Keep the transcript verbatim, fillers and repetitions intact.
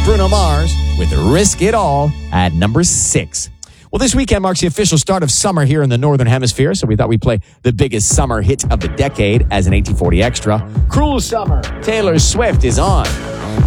Bruno Mars with Risk It All at number six. Well, this weekend marks the official start of summer here in the Northern Hemisphere, so we thought we'd play the biggest summer hit of the decade as an eighteen forty extra. Cruel Summer, Taylor Swift is on